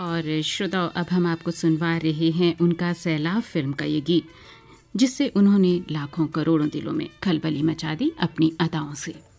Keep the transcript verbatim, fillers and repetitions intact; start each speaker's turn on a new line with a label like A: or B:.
A: और श्रोताओं, अब हम आपको सुनवा रहे हैं उनका सैलाब फिल्म का ये गीत, जिससे उन्होंने लाखों करोड़ों दिलों में खलबली मचा दी अपनी अदाओं से।